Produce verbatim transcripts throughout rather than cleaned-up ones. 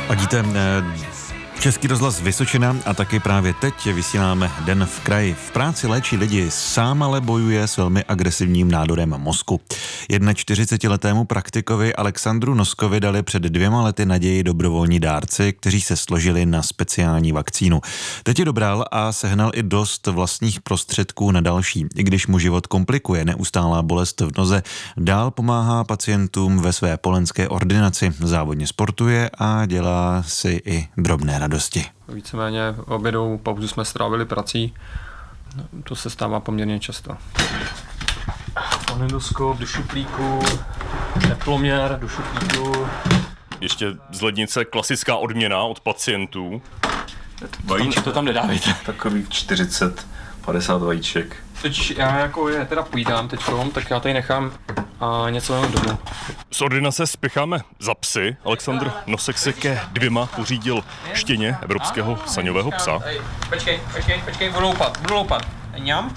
Ladíte Český rozhlas Vysočina a taky právě teď vysíláme Den v kraji. V práci léčí lidi, sám ale bojuje s velmi agresivním nádorem mozku. čtyřicetiletému praktikovi Alexandru Noskovi dali před dvěma lety naději dobrovolní dárci, kteří se složili na speciální vakcínu. Teď je dobral a sehnal i dost vlastních prostředků na další. I když mu život komplikuje neustálá bolest v noze, dál pomáhá pacientům ve své polenské ordinaci. Závodně sportuje a dělá si i drobné radosti. Víceméně obědovou pauzu jsme strávili prací. To se stává poměrně často. Fonendoskop do šuplíku, teploměr do šuplíku. Ještě z lednice klasická odměna od pacientů. Vajíčka. To tam nedávejte. Takových čtyřicet padesát vajíček. Teď já jako je teda půjdám teďkom, tak já tady nechám a něco jenom domů. Z ordinace spěcháme za psy. Alexandr Nosek se ke dvěma pořídil štěně evropského saňového psa. Počkej, počkej, počkej, budu loupat, budu loupat. Ňam?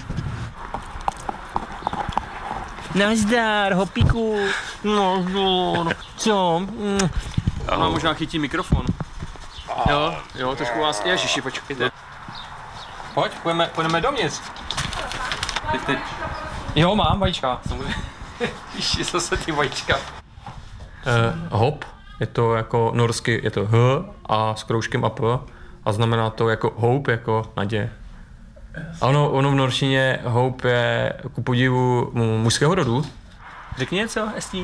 Nazdar, hopíku. Nazdar. Co? Ona možná chytí mikrofon. Jo, jo, trošku vás... Ježiši, počkejte. Pojď, půjdeme, půjdeme dovnitř. Teď, teď. Jo, mám vajíčka. Ježiši, zase ty vajíčka. Eh, hop, je to jako norsky, je to H a s kroužkem a P a znamená to jako hope, jako naděje. A ono, ono v norštině hope je ku podivu mužského rodu. Řekni něco, Esti.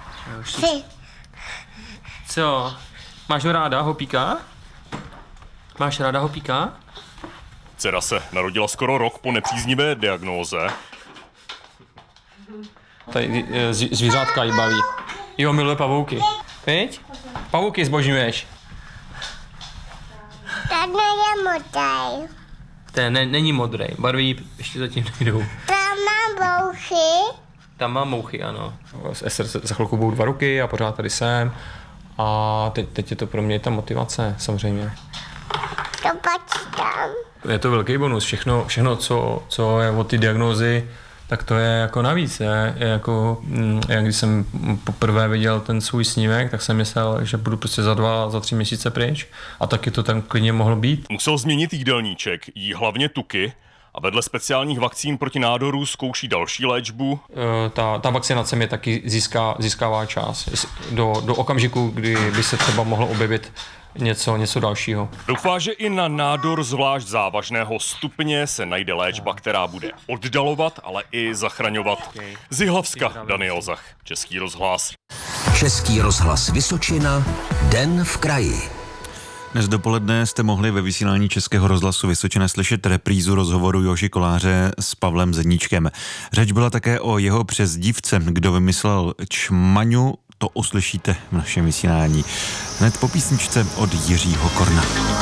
Co? Máš ho ráda, hopíka? Máš ráda hopíka? Dcera se narodila skoro rok po nepříznivé diagnóze. Tady zvířátka jí baví. Jo, miluje pavouky. Viď? Pavouky zbožňuješ. Ten je modrý. Ten ne, není modrý, barví ještě zatím nejdou. Tam mám mouchy. Tam mám mouchy, ano. Ester za chvilku budou dva ruky a pořád tady jsem. A teď, teď je to pro mě ta motivace, samozřejmě. To počítám. Je to velký bonus, všechno, všechno co, co je od té diagnózy, tak to je jako navíc. Je, je jako, jak když jsem poprvé viděl ten svůj snímek, tak jsem myslel, že budu prostě za dva, za tři měsíce pryč a taky to tam klidně mohlo být. Musel změnit jídelníček, jí hlavně tuky a vedle speciálních vakcín proti nádoru zkouší další léčbu. Ta, ta vakcinace mě taky získá, získává čas do, do okamžiku, kdy by se třeba mohlo objevit něco, něco dalšího. Doufá, že i na nádor zvlášť závažného stupně se najde léčba, která bude oddalovat, ale i zachraňovat. Z Jihlavska Daniel Zach, Český rozhlas. Český rozhlas Vysočina, Den v kraji. Dnes dopoledne jste mohli ve vysílání Českého rozhlasu Vysočina slyšet reprízu rozhovoru Joži Koláře s Pavlem Zedníčkem. Řeč byla také o jeho přezdívce, kdo vymyslel Čmaňu, to uslyšíte v našem vysílání. Hned po písničce od Jiřího Korna.